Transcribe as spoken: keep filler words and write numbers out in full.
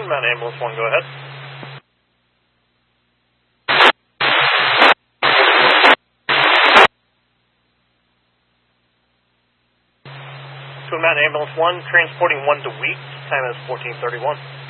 Twin Mountain Ambulance one, go ahead. Twin Mountain Ambulance one, transporting one to Wheat. Time is fourteen thirty-one.